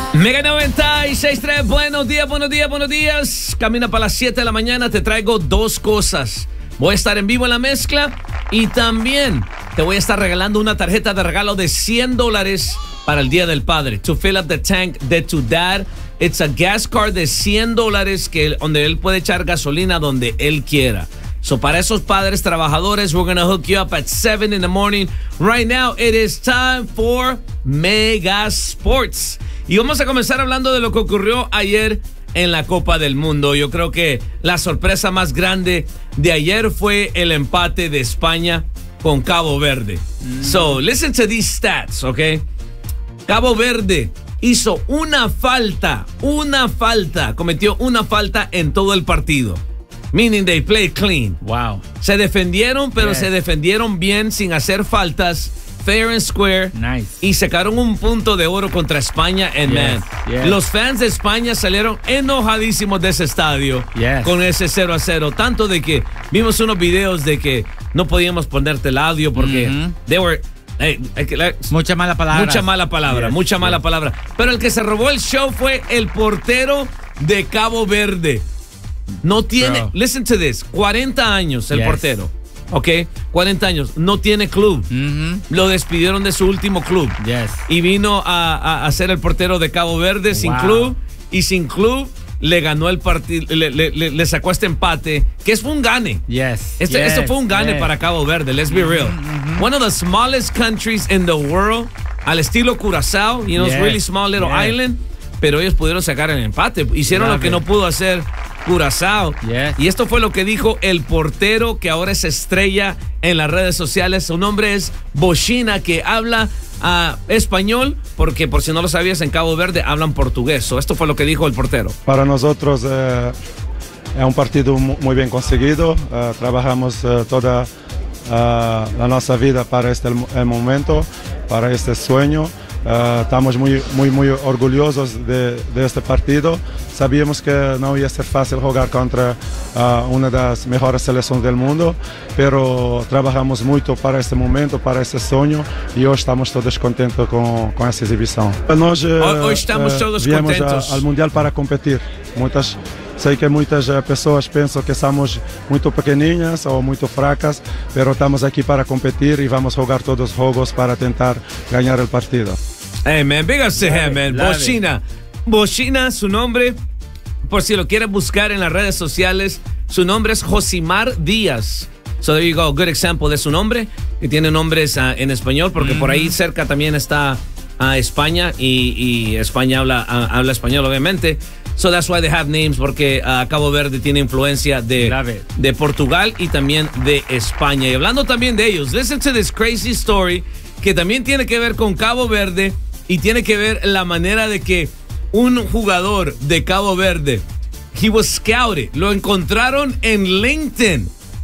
Mega 96.3, buenos días, buenos días, buenos días. Camina para las 7 de la mañana, te traigo dos cosas. Voy a estar en vivo en la mezcla y también te voy a estar regalando una tarjeta de regalo de $100 para el Día del Padre. To fill up the tank de tu dad. It's a gas card de $100 donde él puede echar gasolina donde él quiera. So, para esos padres trabajadores, we're going to hook you up at 7 in the morning. Right now, it is time for Mega Sports. Y vamos a comenzar hablando de lo que ocurrió ayer en la Copa del Mundo. Yo creo que la sorpresa más grande de ayer fue el empate de España con Cabo Verde. So, listen to these stats, ¿ok? Cabo Verde hizo cometió una falta en todo el partido. Meaning they played clean. Wow. Se defendieron, pero se defendieron bien sin hacer faltas. Fair and square. Nice. Y sacaron un punto de oro contra España. And man, los fans de España salieron enojadísimos de ese estadio con ese 0-0. Tanto de que vimos unos videos de que no podíamos ponerte el audio porque they were... mucha mala palabra. Mucha mala palabra. Pero el que se robó el show fue el portero de Cabo Verde. No tiene, listen to this, 40 años el portero, ¿ok? 40 años, no tiene club. Lo despidieron de su último club. Y vino a ser el portero de Cabo Verde sin club. Y sin club le ganó el partido, le sacó este empate, que fue un gane. Esto fue un gane para Cabo Verde, let's be real. One of the smallest countries in the world, al estilo Curazao, you know, it's really small little island. Pero ellos pudieron sacar el empate. Hicieron lo que no pudo hacer Curazao. Y esto fue lo que dijo el portero que ahora es estrella en las redes sociales. Su nombre es Bochina, que habla español, porque por si no lo sabías, en Cabo Verde hablan portugués. Esto fue lo que dijo el portero. Para nosotros es un partido muy bien conseguido. Trabajamos toda la nuestra vida para este momento, para este sueño. Estamos muy orgullosos de este partido. Sabíamos que no iba a ser fácil jugar contra una de las mejores selecciones del mundo, pero trabajamos mucho para este momento, para este sueño, y hoy estamos todos contentos con esa exhibición. Hoy estamos todos contentos. Al Mundial para competir. Sei que muitas pessoas pensam que somos muito pequeninas ou muito fracas, pero estamos aqui para competir e vamos jogar todos os jogos para tentar ganhar o partido. Hey man, big ups to him, man. Bochina. Bochina, su nombre, por si lo quieres buscar en las redes sociales, su nombre es Josimar Díaz. So there you go, good example de su nombre, que tiene nombres en español, porque por ahí cerca también está España, y España habla español, obviamente. So that's why they have names, porque Cabo Verde tiene influencia de Portugal y también de España. Y hablando también de ellos, listen to this crazy story que también tiene que ver con Cabo Verde y tiene que ver la manera de que un jugador de Cabo Verde, he was scouted, lo encontraron en LinkedIn.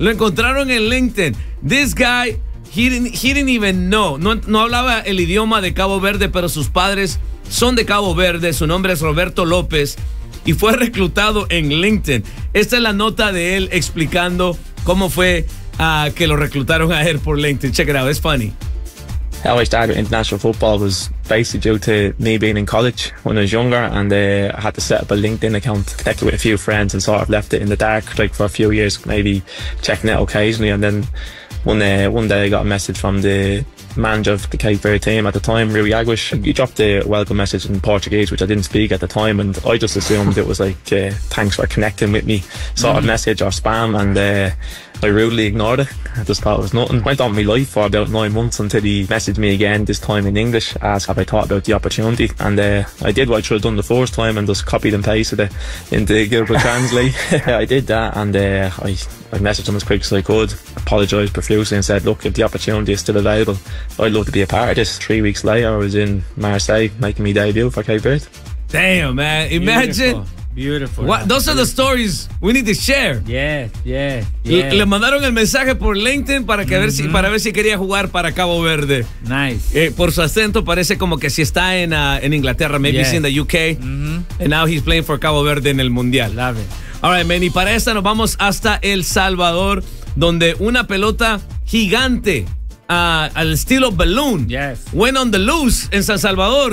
This guy, he didn't even know. No hablaba el idioma de Cabo Verde, pero sus padres son de Cabo Verde. Su nombre es Roberto López y fue reclutado en LinkedIn. Esta es la nota de él explicando cómo fue que lo reclutaron a él por LinkedIn. Check it out, it's funny. How I started international football was basically due to me being in college when I was younger, and I had to set up a LinkedIn account, connected with a few friends, and sort of left it in the dark like for a few years, maybe checking it occasionally. And then one day I got a message from the manager of the Cape Verde team at the time, Rui Aguas. He dropped a welcome message in Portuguese, which I didn't speak at the time, and I just assumed it was like thanks for connecting with me sort of message or spam, and I rudely ignored it. I just thought it was nothing. Went on my life for about 9 months until he messaged me again, this time in English, asked have I thought about the opportunity, and I did what I should have done the first time and just copied and pasted it into Google Translate. I did that, and I messaged him as quick as I could, apologised profusely and said, look, if the opportunity is still available, I'd love to be a part of this. 3 weeks later, I was in Marseille making my debut for Cape Verde. Damn, man. Imagine. Beautiful. Those are the stories we need to share. Yeah. Le mandaron el mensaje por LinkedIn para ver si quería jugar para Cabo Verde. Nice. Por su acento parece como que si está en Inglaterra, maybe he's in the UK, and now he's playing for Cabo Verde en el Mundial. Love it. All right, man, y para esta nos vamos hasta El Salvador, donde una pelota gigante al estilo balloon went on the loose en San Salvador,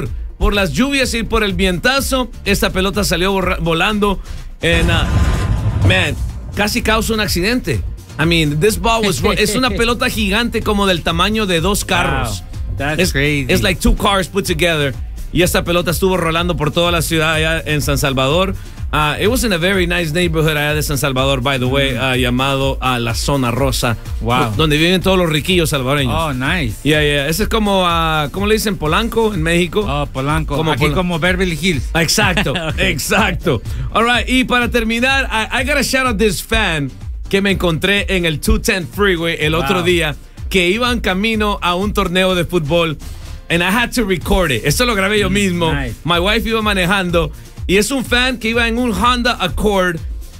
por las lluvias y por el vientazo, esta pelota salió volando en... man, casi causa un accidente. I mean, this ball es una pelota gigante como del tamaño de 2 carros. Wow, that's crazy. It's like 2 cars put together. Y esta pelota estuvo rolando por toda la ciudad allá en San Salvador. It was in a very nice neighborhood allá de San Salvador, by the way, llamado la Zona Rosa. Wow. Donde viven todos los riquillos salvadoreños. Oh, nice. Yeah. Ese es como, ¿cómo le dicen? Polanco en México. Oh, Polanco. Aquí como Beverly Hills. Exacto, Okay. Exacto. All right, y para terminar, I gotta shout out this fan que me encontré en el 210 Freeway el otro día, que iban camino a un torneo de fútbol. And I had to record it. Esto lo grabé yo mismo. Nice. My wife iba manejando. Y es un fan que iba en un Honda Accord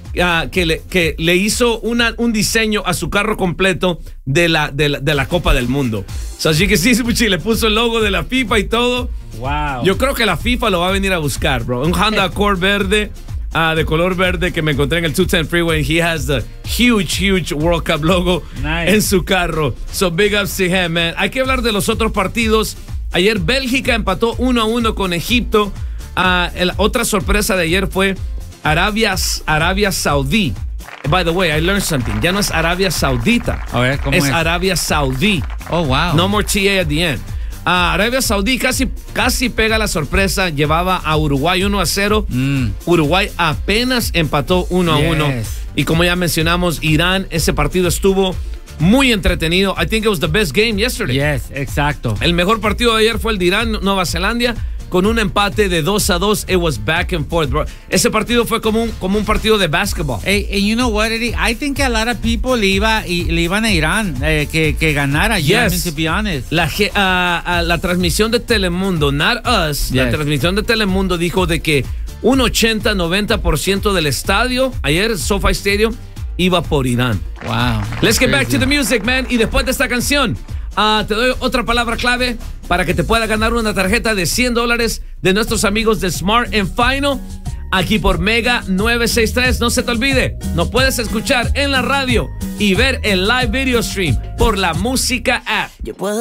que le hizo un diseño a su carro completo de la Copa del Mundo. So, así que sí, le puso el logo de la FIFA y todo. Wow. Yo creo que la FIFA lo va a venir a buscar, bro. Un Honda Accord verde, de color verde, que me encontré en el 210 Freeway. And he has the huge World Cup logo en su carro. So big ups to him, man. Hay que hablar de los otros partidos. Ayer Bélgica empató 1-1 con Egipto. Otra sorpresa de ayer fue Arabia Saudí. By the way, I learned something. Ya no es Arabia Saudita. A ver, ¿cómo es? Arabia Saudí. Oh, wow. No more TA at the end. Arabia Saudí casi pega la sorpresa. Llevaba a Uruguay 1-0. Uruguay apenas empató 1-1. Yes. Y como ya mencionamos, Irán, ese partido estuvo muy entretenido. I think it was the best game yesterday. Yes, exacto. El mejor partido de ayer fue el de Irán, Nueva Zelanda, con un empate de 2-2. It was back and forth, bro. Ese partido fue como un partido de basketball. Hey, and you know what, Eddie? I think a lot of people le iban a Irán que ganara. Yes. I mean, to be honest. La transmisión de Telemundo, not us, Yes. la transmisión de Telemundo dijo de que un 80-90% del estadio, ayer SoFi Stadium, iba por Irán. Wow. Let's get back to the music, man. Y después de esta canción, te doy otra palabra clave para que te pueda ganar una tarjeta de $100 de nuestros amigos de Smart & Final, aquí por Mega 963. No se te olvide, nos puedes escuchar en la radio y ver el live video stream por la Música App. Yo puedo